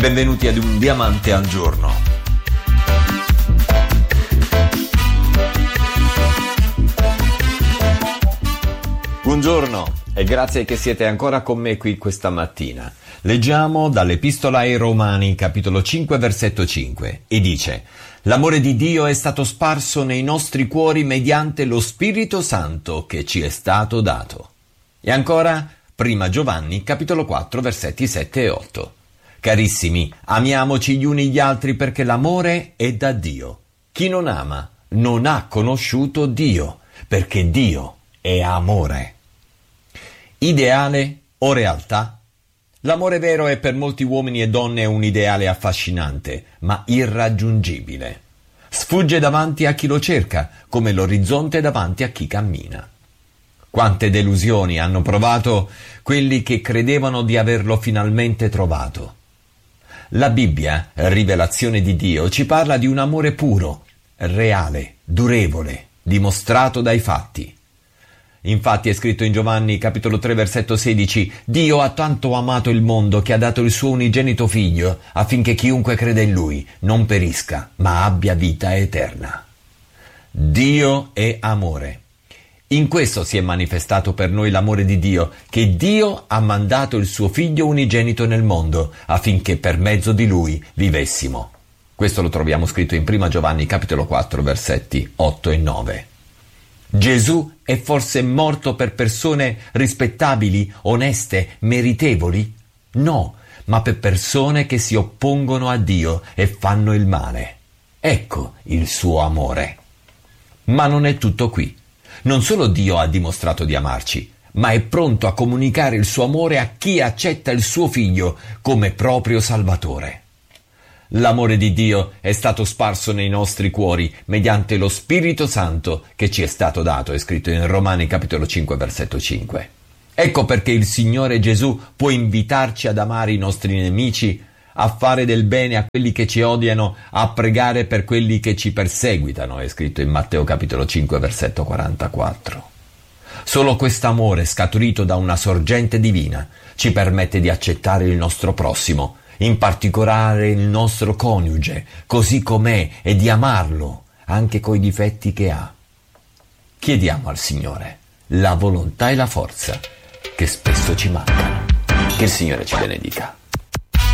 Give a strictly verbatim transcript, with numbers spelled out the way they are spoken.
Benvenuti ad Un Diamante al Giorno. Buongiorno e grazie che siete ancora con me qui questa mattina. Leggiamo dall'Epistola ai Romani, capitolo cinque, versetto cinque, e dice: «L'amore di Dio è stato sparso nei nostri cuori mediante lo Spirito Santo che ci è stato dato». E ancora, prima Giovanni, capitolo quattro, versetti sette e otto. «Carissimi, amiamoci gli uni gli altri perché l'amore è da Dio. Chi non ama non ha conosciuto Dio, perché Dio è amore». Ideale o realtà? L'amore vero è per molti uomini e donne un ideale affascinante, ma irraggiungibile. Sfugge davanti a chi lo cerca, come l'orizzonte davanti a chi cammina. Quante delusioni hanno provato quelli che credevano di averlo finalmente trovato. La Bibbia, rivelazione di Dio, ci parla di un amore puro, reale, durevole, dimostrato dai fatti. Infatti è scritto in Giovanni capitolo tre versetto sedici: «Dio ha tanto amato il mondo che ha dato il suo unigenito figlio affinché chiunque crede in lui non perisca ma abbia vita eterna». Dio è amore. In questo si è manifestato per noi l'amore di Dio, che Dio ha mandato il suo figlio unigenito nel mondo affinché per mezzo di lui vivessimo. Questo lo troviamo scritto in prima Giovanni capitolo quattro versetti otto e nove. Gesù è forse morto per persone rispettabili, oneste, meritevoli? No, ma per persone che si oppongono a Dio e fanno il male. Ecco il suo amore. Ma non è tutto qui. Non solo Dio ha dimostrato di amarci, ma è pronto a comunicare il suo amore a chi accetta il suo figlio come proprio Salvatore. L'amore di Dio è stato sparso nei nostri cuori mediante lo Spirito Santo che ci è stato dato, è scritto in Romani capitolo cinque versetto cinque. Ecco perché il Signore Gesù può invitarci ad amare i nostri nemici, a fare del bene a quelli che ci odiano, a pregare per quelli che ci perseguitano, è scritto in Matteo capitolo cinque versetto quarantaquattro. Solo quest'amore scaturito da una sorgente divina ci permette di accettare il nostro prossimo, in particolare il nostro coniuge, così com'è, e di amarlo, anche coi difetti che ha. Chiediamo al Signore la volontà e la forza che spesso ci mancano. Che il Signore ci benedica.